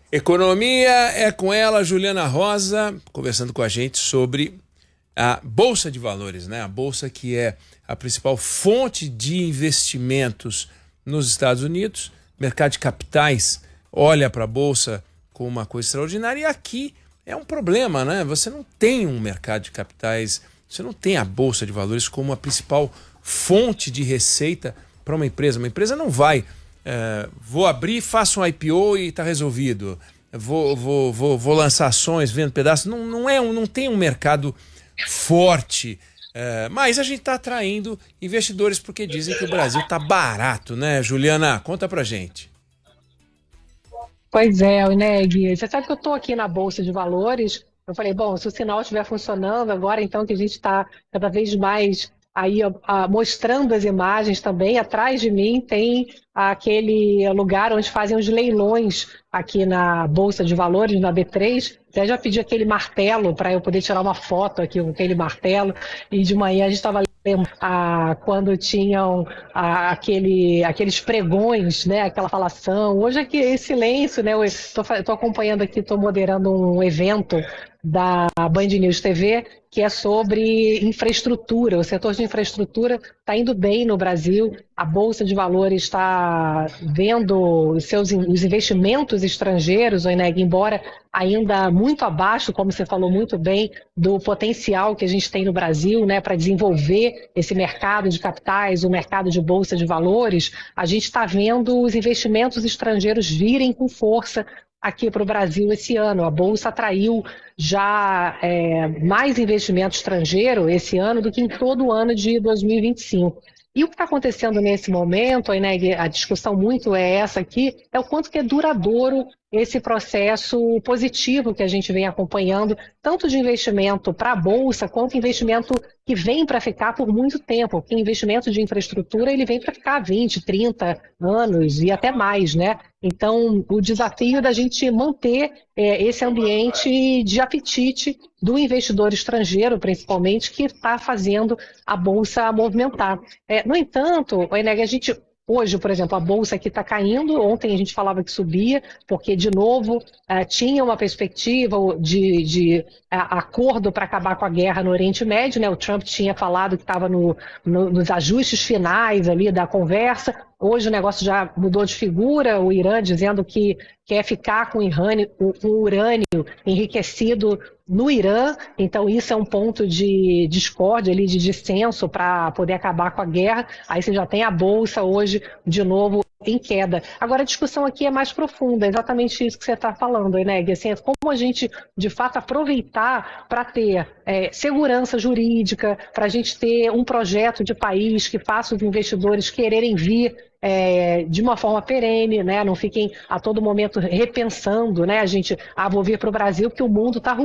Economia é com ela, Juliana Rosa, conversando com a gente sobre a Bolsa de Valores, né? A Bolsa que é a principal fonte de investimentos nos Estados Unidos. Mercado de capitais olha para a Bolsa como uma coisa extraordinária e aqui é um problema, né? Você não tem um mercado de capitais, você não tem a Bolsa de Valores como a principal fonte de receita para uma empresa. Uma empresa não vai... vou abrir, faço um IPO e está resolvido. Vou lançar ações, vendo pedaços. Não tem um mercado forte. Mas a gente está atraindo investidores porque dizem que o Brasil está barato, né, Juliana? Conta pra gente. Pois é, né, Gui? Você sabe que eu estou aqui na Bolsa de Valores. Eu falei, bom, se o sinal estiver funcionando agora, então que a gente está cada vez mais aí mostrando as imagens também. Atrás de mim tem aquele lugar onde fazem os leilões aqui na Bolsa de Valores, na B3. Até já pedi aquele martelo para eu poder tirar uma foto aqui com aquele martelo. E de manhã a gente estava quando tinham aqueles pregões, né, aquela falação. Hoje aqui é silêncio, né? Eu estou acompanhando aqui, estou moderando um evento da Band News TV que é sobre infraestrutura. O setor de infraestrutura está indo bem no Brasil. A Bolsa de Valores está vendo os investimentos estrangeiros, né, embora ainda muito abaixo, como você falou muito bem, do potencial que a gente tem no Brasil, né, para desenvolver esse mercado de capitais, o mercado de Bolsa de Valores. A gente está vendo os investimentos estrangeiros virem com força aqui para o Brasil esse ano. A Bolsa atraiu já mais investimento estrangeiro esse ano do que em todo o ano de 2025. E o que está acontecendo nesse momento, né, a discussão muito é essa aqui, é o quanto que é duradouro esse processo positivo que a gente vem acompanhando, tanto de investimento para a Bolsa, quanto investimento que vem para ficar por muito tempo, porque investimento de infraestrutura ele vem para ficar 20, 30 anos e até mais, né? Então, o desafio da gente manter esse ambiente de apetite do investidor estrangeiro, principalmente, que está fazendo a Bolsa movimentar. No entanto, a gente... Hoje, por exemplo, a Bolsa aqui está caindo. Ontem a gente falava que subia, porque, de novo, tinha uma perspectiva de acordo para acabar com a guerra no Oriente Médio, né? O Trump tinha falado que estava nos ajustes finais ali da conversa. Hoje o negócio já mudou de figura, o Irã dizendo que quer ficar com o urânio enriquecido no Irã. Então isso é um ponto de discórdia, ali, de dissenso para poder acabar com a guerra. Aí você já tem a Bolsa hoje, de novo, em queda. Agora a discussão aqui é mais profunda, é exatamente isso que você está falando, Eneg. Assim, como a gente, de fato, aproveitar para ter segurança jurídica, para a gente ter um projeto de país que faça os investidores quererem vir de uma forma perene, né? Não fiquem a todo momento repensando, né? A gente, vou vir para o Brasil porque o mundo está ruim.